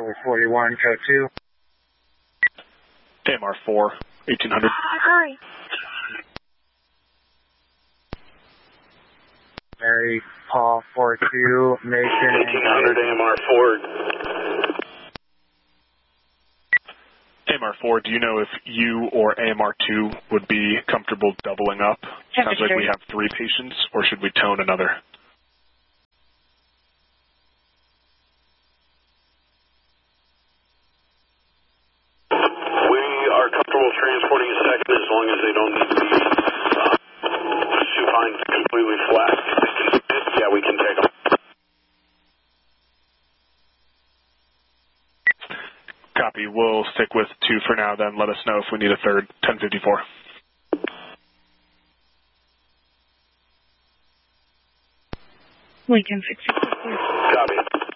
with 41, code 2. AMR 4, 1800. Hurry. Mary, Paul, 42, Mason, 1800 AMR 4. AMR 4, do you know if you or AMR 2 would be comfortable doubling up? Sounds like we have 3 patients, or should we tone another? We are comfortable transporting a second as long as they don't need to be supine completely flat. Yeah, we can take them. Copy. We'll stick with 2 for now, then let us know if we need a third. 1054. Lincoln 64. Copy.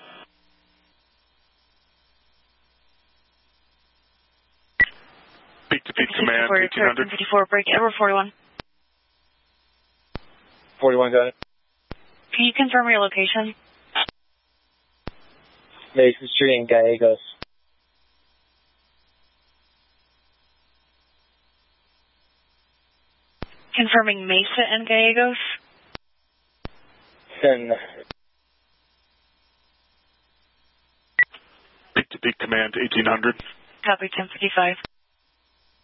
Peak to peak command, 1800. 54, break Edward 41. 41, got it. Can you confirm your location? Mason Street and Gallegos. Confirming Mesa and Gallegos? 10. Peak to peak command, 1800. Copy, 1055.